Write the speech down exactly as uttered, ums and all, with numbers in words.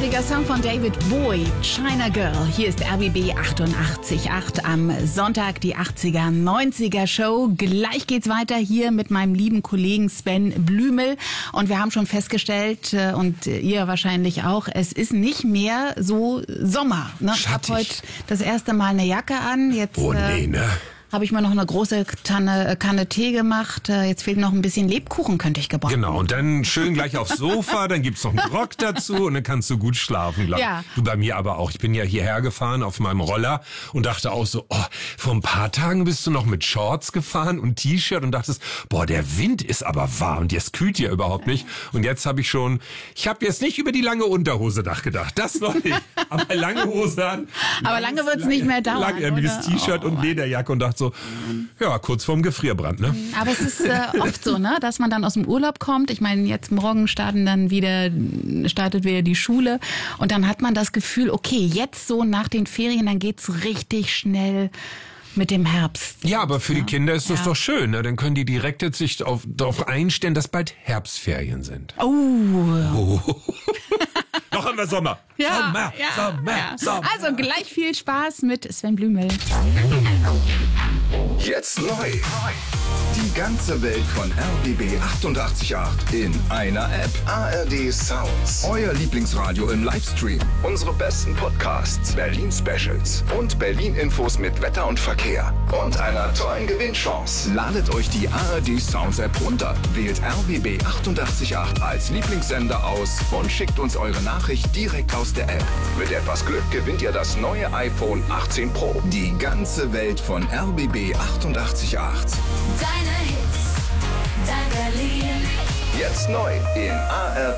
Großartiger Song von David Bowie, China Girl. Hier ist R B B achtundachtzig Komma acht am Sonntag, die achtziger, neunziger Show. Gleich geht's weiter hier mit meinem lieben Kollegen Sven Blümel. Und wir haben schon festgestellt, und ihr wahrscheinlich auch, es ist nicht mehr so Sommer. Ne? Ich habe heute das erste Mal eine Jacke an. Jetzt, oh nee, ne? Habe ich mir noch eine große Tanne, Kanne Tee gemacht. Jetzt fehlt noch ein bisschen Lebkuchen, könnte ich gebrauchen. Genau, und dann schön gleich aufs Sofa, dann gibt's noch einen Rock dazu und dann kannst du gut schlafen, glaube ich. Ja. Du bei mir aber auch. Ich bin ja hierher gefahren auf meinem Roller und dachte auch so, oh, vor ein paar Tagen bist du noch mit Shorts gefahren und T-Shirt und dachtest, boah, der Wind ist aber warm, das kühlt ja überhaupt nicht. Und jetzt habe ich schon, ich habe jetzt nicht über die lange Unterhose nachgedacht, das noch nicht. Aber lange Hose an. Aber lange wird's nicht mehr dauern. Langärmeliges T-Shirt oh, und Lederjacke und dachte so, ja, kurz vorm Gefrierbrand, ne? Aber es ist äh, oft so, ne, dass man dann aus dem Urlaub kommt. Ich meine, jetzt morgen starten dann wieder, startet wieder die Schule. Und dann hat man das Gefühl, okay, jetzt so nach den Ferien, dann geht's richtig schnell mit dem Herbst. Ja, aber für ja. die Kinder ist das ja. doch schön. Ne? Dann können die direkt jetzt sich auf, darauf einstellen, dass bald Herbstferien sind. Oh. oh. Noch haben wir Sommer. Ja, Sommer, ja, Sommer, ja. Sommer. Also gleich viel Spaß mit Sven Blümel. Jetzt neu. Die ganze Welt von R B B achtundachtzig Komma acht in einer App. A R D Sounds. Euer Lieblingsradio im Livestream. Unsere besten Podcasts, Berlin Specials und Berlin Infos mit Wetter und Verkehr. Und einer tollen Gewinnchance. Ladet euch die A R D Sounds App runter, wählt R B B achtundachtzig Komma acht als Lieblingssender aus und schickt uns eure Nachricht direkt aus der App. Mit etwas Glück gewinnt ihr das neue iPhone achtzehn Pro. Die ganze Welt von R B B achtundachtzig Komma acht. Deine Hits, dein Berlin. Jetzt neu in A R D.